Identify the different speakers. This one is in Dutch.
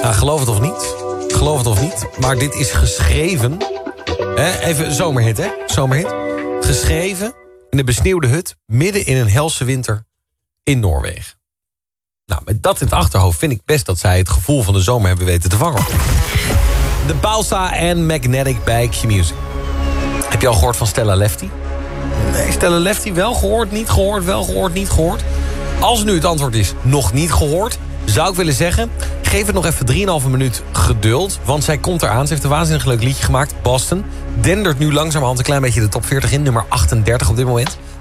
Speaker 1: Nou, geloof het of niet. Geloof het of niet. Maar dit is geschreven. Even zomerhit, hè? Zomerhit. Geschreven in de besneeuwde hut. Midden in een helse winter in Noorwegen. Nou, met dat in het achterhoofd vind ik best dat zij het gevoel van de zomer hebben weten te vangen. De Balsa en Magnetic bij Q-Music. Heb je al gehoord van Stella Lefty? Nee, Stella Lefty wel gehoord, niet gehoord, wel gehoord, niet gehoord. Als nu het antwoord is nog niet gehoord, zou ik willen zeggen, geef het nog even 3,5 minuut geduld. Want zij komt eraan. Ze heeft een waanzinnig leuk liedje gemaakt, Boston. Dendert nu langzamerhand een klein beetje de top 40 in. Nummer 38 op dit moment.